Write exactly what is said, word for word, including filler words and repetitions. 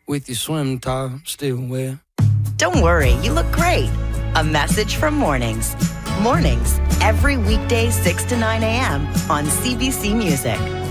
with your swim top still wet. Don't worry, you look great. A message from Mornings. Mornings, every weekday six to nine a.m. on C B C Music.